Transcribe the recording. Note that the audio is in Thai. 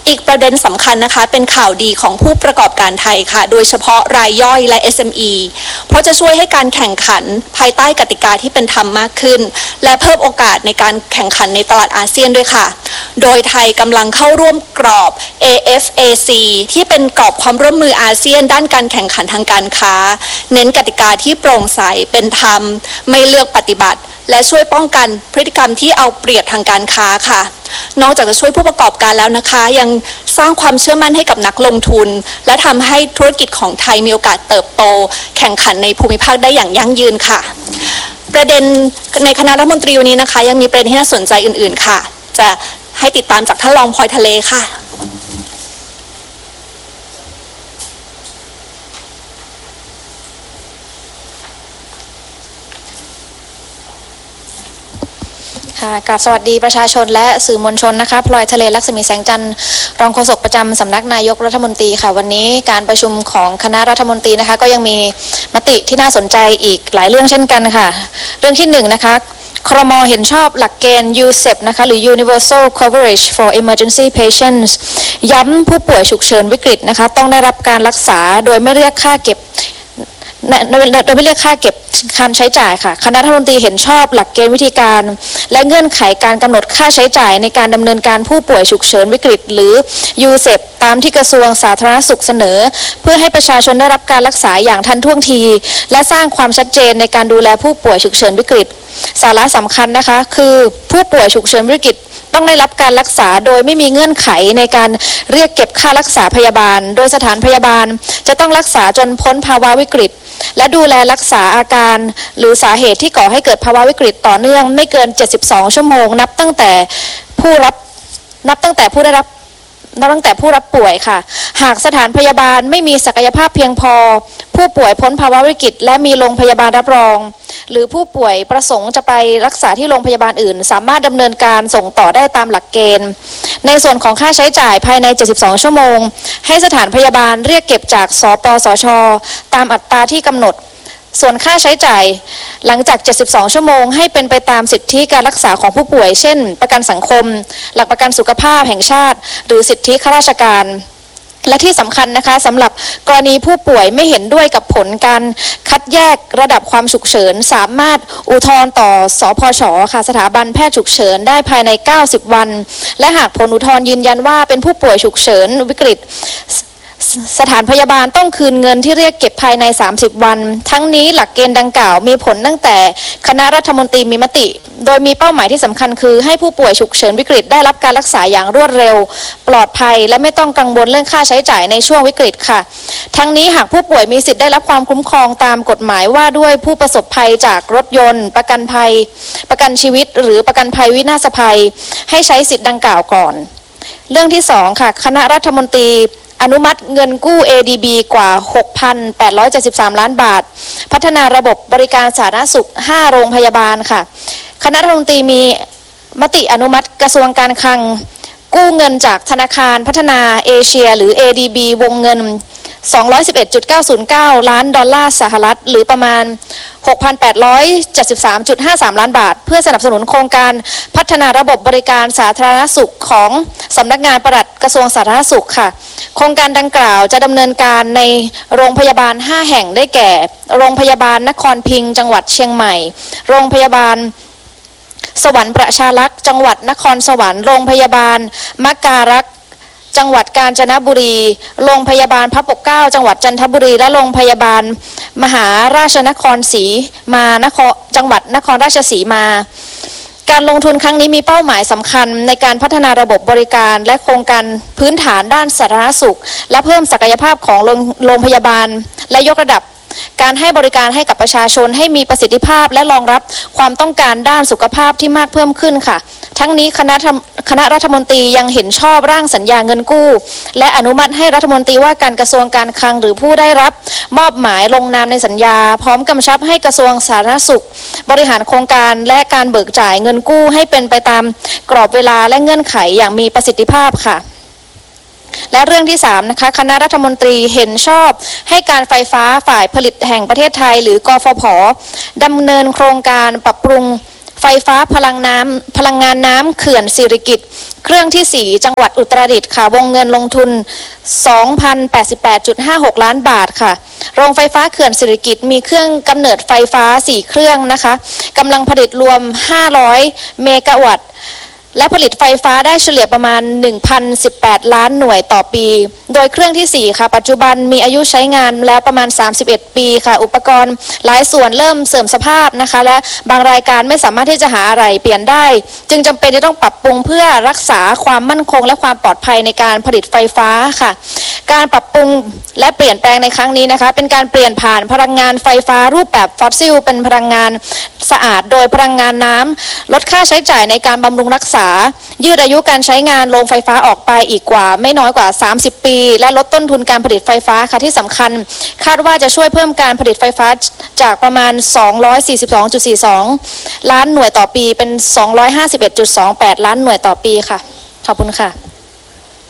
อีกประเด็นสำคัญนะคะเป็นข่าวดีของผู้ประกอบการไทยค่ะโดยเฉพาะรายย่อยและ SME เพราะจะช่วยให้การแข่งขันภายใต้กติกาที่เป็นธรรมมากขึ้นและเพิ่มโอกาสในการแข่งขันในตลาดอาเซียนด้วยค่ะโดยไทยกำลังเข้าร่วมกรอบ AFAC ที่เป็นกรอบความร่วมมืออาเซียนด้านการแข่งขันทางการค้าเน้นกติกาที่โปร่งใสเป็นธรรมไม่เลือกปฏิบัติและช่วยป้องกันพฤติกรรมที่เอาเปรียบทางการค้าค่ะนอกจากจะช่วยผู้ประกอบการแล้วนะคะยังสร้างความเชื่อมั่นให้กับนักลงทุนและทำให้ธุรกิจของไทยมีโอกาสเติบโตแข่งขันในภูมิภาคได้อย่างยั่งยืนค่ะประเด็นในคณะรัฐมนตรีวันนี้นะคะยังมีประเด็นที่น่าสนใจอื่นๆค่ะจะให้ติดตามจากท่านรองพลอยทะเลค่ะกราบสวัสดีประชาชนและสื่อมวลชนนะคะพลอยทะเลลักษมีแสงจันทร์รองโฆษกประจำสำนักนายกรัฐมนตรีค่ะวันนี้การประชุมของคณะรัฐมนตรีนะคะก็ยังมีมติที่น่าสนใจอีกหลายเรื่องเช่นกันค่ะเรื่องที่1นะคะครม.เห็นชอบหลักเกณฑ์ UCEP นะคะหรือ Universal Coverage for Emergency Patients ย้ำผู้ป่วยฉุกเฉินวิกฤตนะคะต้องได้รับการรักษาโดยไม่เรียกค่าเก็บการใช้จ่ายค่ะคณะรัฐมนตรีเห็นชอบหลักเกณฑ์วิธีการและเงื่อนไขการกำหนดค่าใช้จ่ายในการดำเนินการผู้ป่วยฉุกเฉินวิกฤตหรือ UCEP ตามที่กระทรวงสาธารณสุขเสนอเพื่อให้ประชาชนได้รับการรักษาอย่างทันท่วงทีและสร้างความชัดเจนในการดูแลผู้ป่วยฉุกเฉินวิกฤตสาระสำคัญนะคะคือผู้ป่วยฉุกเฉินวิกฤตต้องได้รับการรักษาโดยไม่มีเงื่อนไขในการเรียกเก็บค่ารักษาพยาบาลโดยสถานพยาบาลจะต้องรักษาจนพ้นภาวะวิกฤตและดูแลรักษาอาการหรือสาเหตุที่ก่อให้เกิดภาวะวิกฤตต่อเนื่องไม่เกิน72ชั่วโมงนับตั้งแต่ผู้รับป่วยค่ะหากสถานพยาบาลไม่มีศักยภาพเพียงพอผู้ป่วยพ้นภาวะวิกฤตและมีโรงพยาบาลรับรองหรือผู้ป่วยประสงค์จะไปรักษาที่โรงพยาบาลอื่นสามารถดำเนินการส่งต่อได้ตามหลักเกณฑ์ในส่วนของค่าใช้จ่ายภายใน72ชั่วโมงให้สถานพยาบาลเรียกเก็บจากสปสช.ตามอัตราที่กำหนดส่วนค่าใช้จ่ายหลังจาก72ชั่วโมงให้เป็นไปตามสิทธิการรักษาของผู้ป่วยเช่นประกันสังคมหลักประกันสุขภาพแห่งชาติหรือสิทธิข้าราชการและที่สำคัญนะคะสำหรับกรณีผู้ป่วยไม่เห็นด้วยกับผลการคัดแยกระดับความฉุกเฉินสามารถอุทธรณ์ต่อสพช.ค่ะสถาบันแพทย์ฉุกเฉินได้ภายใน90วันและหากผลอุทธรณ์ยืนยันว่าเป็นผู้ป่วยฉุกเฉินวิกฤตสถานพยาบาลต้องคืนเงินที่เรียกเก็บภายใน30วันทั้งนี้หลักเกณฑ์ดังกล่าวมีผลตั้งแต่คณะรัฐมนตรีมีมติโดยมีเป้าหมายที่สำคัญคือให้ผู้ป่วยฉุกเฉินวิกฤตได้รับการรักษาอย่างรวดเร็วปลอดภัยและไม่ต้องกังวลเรื่องค่าใช้จ่ายในช่วงวิกฤตค่ะทั้งนี้หากผู้ป่วยมีสิทธิ์ได้รับความคุ้มครองตามกฎหมายว่าด้วยผู้ประสบภัยจากรถยนต์ประกันภัยประกันชีวิตหรือประกันภัยวินาศภัยให้ใช้สิทธิ์ดังกล่าวก่อนเรื่องที่2ค่ะคณะรัฐมนตรีอนุมัติเงินกู้ ADB กว่า 6,873 ล้านบาทพัฒนาระบบบริการสาธารณสุข5โรงพยาบาลค่ะคณะรัฐมนตรีมีมติอนุมัติกระทรวงการคลังกู้เงินจากธนาคารพัฒนาเอเชียหรือ ADB วงเงิน 211.909 ล้านดอลลาร์สหรัฐหรือประมาณ 6,873.53 ล้านบาทเพื่อสนับสนุนโครงการพัฒนาระบบบริการสาธารณสุขของสำนักงานปลัดกระทรวงสาธารณสุขค่ะโครงการดังกล่าวจะดำเนินการในโรงพยาบาล5แห่งได้แก่โรงพยาบาลนครพิงค์จังหวัดเชียงใหม่โรงพยาบาลสวรรค์ประชารักษ์จังหวัดนครสวรรค์โรงพยาบาลมะการักษ์จังหวัดกาญจนบุรีโรงพยาบาลพระปกเกล้าจังหวัดจันทบุรีและโรงพยาบาลมหาราชนครศรีมานครจังหวัดนครราชสีมาการลงทุนครั้งนี้มีเป้าหมายสำคัญในการพัฒนาระบบบริการและโครงการพื้นฐานด้านสาธารณสุขและเพิ่มศักยภาพของโรงพยาบาลและยกระดับการให้บริการให้กับประชาชนให้มีประสิทธิภาพและรองรับความต้องการด้านสุขภาพที่มากเพิ่มขึ้นค่ะทั้งนี้คณะรัฐมนตรียังเห็นชอบร่างสัญญาเงินกู้และอนุมัติให้รัฐมนตรีว่าการกระทรวงการคลังหรือผู้ได้รับมอบหมายลงนามในสัญญาพร้อมกำชับให้กระทรวงสาธารณสุขบริหารโครงการและการเบิกจ่ายเงินกู้ให้เป็นไปตามกรอบเวลาและเงื่อนไขอย่างมีประสิทธิภาพค่ะและเรื่องที่3นะคะคณะรัฐมนตรีเห็นชอบให้การไฟฟ้าฝ่ายผลิตแห่งประเทศไทยหรือกฟผ.ดำเนินโครงการปรับปรุงไฟฟ้าพลังงานน้ำเขื่อนสิริกิติ์เครื่องที่ 4 จังหวัดอุตรดิตถ์ค่ะวงเงินลงทุน 2,088.56 ล้านบาทค่ะโรงไฟฟ้าเขื่อนสิริกิติ์มีเครื่องกำเนิดไฟฟ้า4เครื่องนะคะกำลังผลิตรวม500เมกะวัตต์และผลิตไฟฟ้าได้เฉลี่ยประมาณ 1,018 ล้านหน่วยต่อปีโดยเครื่องที่ 4 ค่ะปัจจุบันมีอายุใช้งานแล้วประมาณ31ปีค่ะอุปกรณ์หลายส่วนเริ่มเสื่อมสภาพนะคะและบางรายการไม่สามารถที่จะหาอะไรเปลี่ยนได้จึงจำเป็นที่ต้องปรับปรุงเพื่อรักษาความมั่นคงและความปลอดภัยในการผลิตไฟฟ้าค่ะการปรับปรุงและเปลี่ยนแปลงในครั้งนี้นะคะเป็นการเปลี่ยนผ่านพลังงานไฟฟ้ารูปแบบฟอสซิลเป็นพลังงานสะอาดโดยพลังงานน้ำลดค่าใช้จ่ายในการบำรุงรักษายืดอายุการใช้งานโรงไฟฟ้าออกไปอีกกว่าไม่น้อยกว่า30ปีและลดต้นทุนการผลิตไฟฟ้าค่ะที่สำคัญคาดว่าจะช่วยเพิ่มการผลิตไฟฟ้าจากประมาณ 242.42 ล้านหน่วยต่อปีเป็น 251.28 ล้านหน่วยต่อปีค่ะขอบคุณค่ะ